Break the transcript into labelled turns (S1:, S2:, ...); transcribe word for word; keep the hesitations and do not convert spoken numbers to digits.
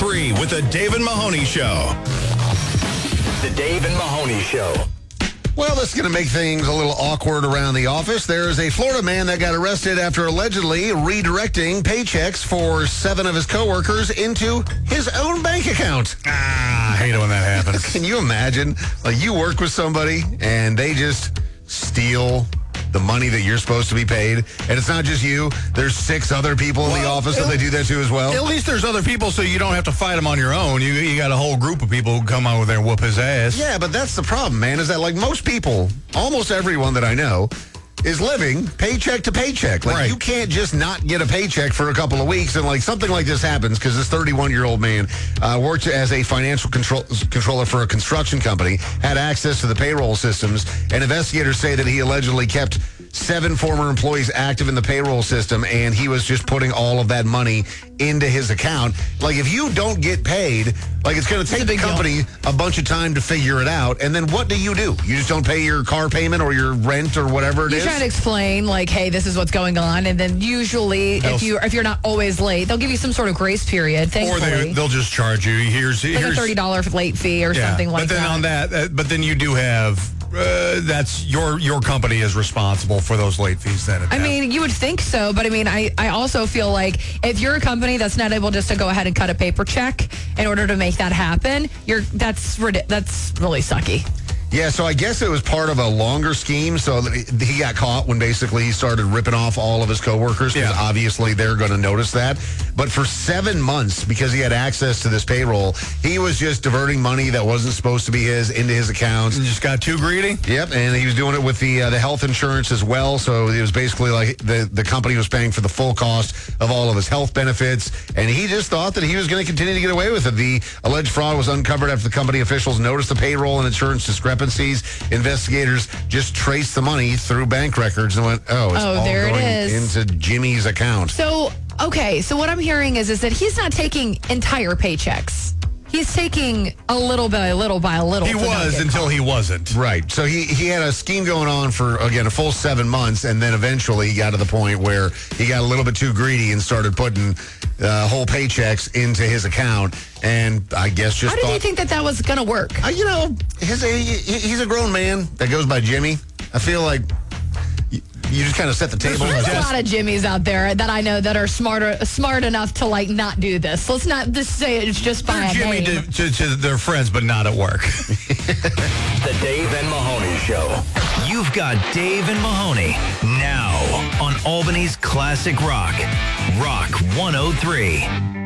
S1: three with the Dave and Mahoney Show.
S2: The Dave and Mahoney Show.
S3: Well, this is going to make things a little awkward around the office. There's a Florida man that got arrested after allegedly redirecting paychecks for seven of his coworkers into his own bank account.
S4: Ah, I hate it when that happens.
S3: Can you imagine? Like, you work with somebody and they just steal the money that you're supposed to be paid, and it's not just you. There's six other people in the
S4: Well,
S3: office that they do that to as well.
S4: At least there's other people, so you don't have to fight them on your own. You you got a whole group of people who come out there and whoop his ass.
S3: Yeah, but that's the problem, man, is that like most people, almost everyone that I know, is living paycheck to paycheck. Like,
S4: Right.
S3: you can't just not get a paycheck for a couple of weeks, and like something like this happens because this thirty-one-year-old man uh, worked as a financial control- controller for a construction company, had access to the payroll systems, and investigators say that he allegedly kept seven former employees active in the payroll system, and he was just putting all of that money into his account. Like, if you don't get paid, like, it's going to take the company a bunch of time to figure it out, and then what do you do? You just don't pay your car payment or your rent or whatever it
S5: You
S3: is?
S5: try to explain, like, hey, this is what's going on, and then usually,
S4: They'll-
S5: if you if you're not always late, they'll give you some sort of grace period.
S4: Or
S5: Thankfully,
S4: they, they'll just charge you. Here's,
S5: like
S4: here's
S5: a thirty dollar late fee or
S4: yeah.
S5: something like
S4: But then
S5: that.
S4: on that, uh, but then you do have, uh, that's your your company is responsible for those late fees then.
S5: I mean, you would think so, but I mean, I, I also feel like if you're a company that's not able just to go ahead and cut a paper check in order to make that happen, you're that's rid- that's really sucky.
S3: Yeah, so I guess it was part of a longer scheme. So that he he got caught when basically he started ripping off all of his coworkers because
S4: Yeah.
S3: obviously they're going to notice that. But for seven months, because he had access to this payroll, he was just diverting money that wasn't supposed to be his into his accounts.
S4: You just got too greedy?
S3: Yep, and he was doing it with the uh, the health insurance as well. So it was basically like the, the company was paying for the full cost of all of his health benefits, and he just thought that he was going to continue to get away with it. The alleged fraud was uncovered after the company officials noticed the payroll and insurance discrepancies. Investigators just traced the money through bank records and went, oh, it's
S5: Oh,
S3: all
S5: there it
S3: going
S5: is.
S3: into Jimmy's account.
S5: So, okay, so what I'm hearing is is that he's not taking entire paychecks. He's taking a little by a little by a little.
S4: He
S5: to not
S4: was
S5: get
S4: until
S5: caught.
S4: he wasn't.
S3: Right. So he, he had a scheme going on for, again, a full seven months, and then eventually he got to the point where he got a little bit too greedy and started putting uh, whole paychecks into his account, and I guess just
S5: How did
S3: thought,
S5: you think that that was going to work?
S3: Uh, you know, his, he, he's a grown man that goes by Jimmy. I feel like you, you just kind of set the table.
S5: There's a
S3: Just-
S5: lot of Jimmys out there that I know that are smarter, smart enough to like not do this. Let's not just say it's just by
S4: They're
S5: a
S4: Jimmy
S5: name.
S4: to, to, to their friends, but not at work.
S2: The Dave and Mahoney Show.
S6: You've got Dave and Mahoney now on Albany's Classic Rock. Rock one oh three.